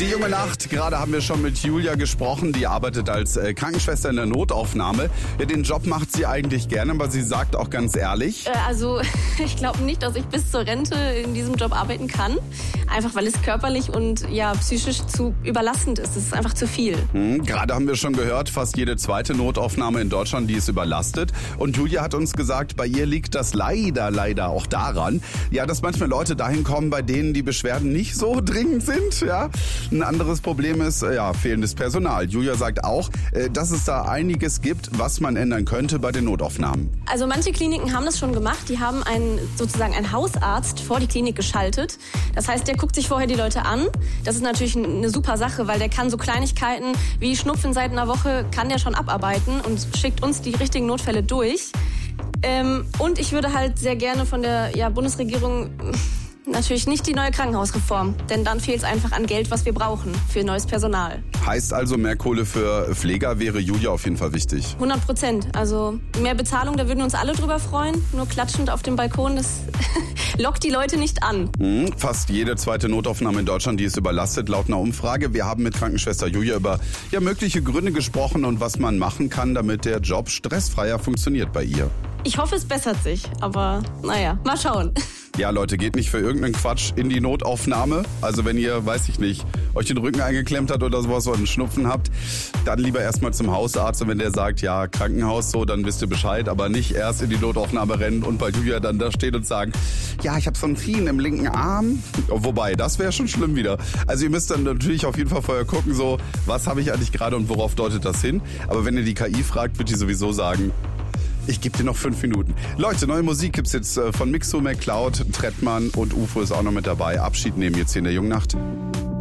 Die junge Nacht, gerade haben wir schon mit Julia gesprochen, die arbeitet als Krankenschwester in der Notaufnahme. Ja, den Job macht sie eigentlich gerne, aber sie sagt auch ganz ehrlich. Also ich glaube nicht, dass ich bis zur Rente in diesem Job arbeiten kann. Einfach weil es körperlich und psychisch zu überlastend ist. Es ist einfach zu viel. Gerade haben wir schon gehört, fast jede zweite Notaufnahme in Deutschland, die ist überlastet. Und Julia hat uns gesagt, bei ihr liegt das leider auch daran, ja, dass manchmal Leute dahin kommen, bei denen die Beschwerden nicht so dringend sind, ja. Ein anderes Problem ist, fehlendes Personal. Julia sagt auch, dass es da einiges gibt, was man ändern könnte bei den Notaufnahmen. Also manche Kliniken haben das schon gemacht. Die haben sozusagen einen Hausarzt vor die Klinik geschaltet. Das heißt, der guckt sich vorher die Leute an. Das ist natürlich eine super Sache, weil der kann so Kleinigkeiten wie Schnupfen seit einer Woche, kann der schon abarbeiten und schickt uns die richtigen Notfälle durch. Und ich würde halt sehr gerne von der Bundesregierung natürlich nicht die neue Krankenhausreform, denn dann fehlt es einfach an Geld, was wir brauchen für neues Personal. Heißt also, mehr Kohle für Pfleger wäre Julia auf jeden Fall wichtig. 100%. Also mehr Bezahlung, da würden wir uns alle drüber freuen. Nur klatschend auf dem Balkon, das lockt die Leute nicht an. Fast jede zweite Notaufnahme in Deutschland, die ist überlastet, laut einer Umfrage. Wir haben mit Krankenschwester Julia über mögliche Gründe gesprochen und was man machen kann, damit der Job stressfreier funktioniert bei ihr. Ich hoffe, es bessert sich, aber mal schauen. Ja, Leute, geht nicht für irgendeinen Quatsch in die Notaufnahme. Also wenn ihr, weiß ich nicht, euch den Rücken eingeklemmt hat oder sowas oder einen Schnupfen habt, dann lieber erstmal zum Hausarzt. Und wenn der sagt, ja, Krankenhaus so, dann wisst ihr Bescheid. Aber nicht erst in die Notaufnahme rennen und bei Julia dann da stehen und sagen, ja, ich habe so ein Ziehen im linken Arm. Wobei, das wäre schon schlimm wieder. Also ihr müsst dann natürlich auf jeden Fall vorher gucken, so, was habe ich eigentlich gerade und worauf deutet das hin. Aber wenn ihr die KI fragt, wird die sowieso sagen, ich gebe dir noch 5 Minuten. Leute, neue Musik gibt's jetzt von Mixo, McCloud, Trettmann und UFO ist auch noch mit dabei. Abschied nehmen jetzt hier in der Jungnacht.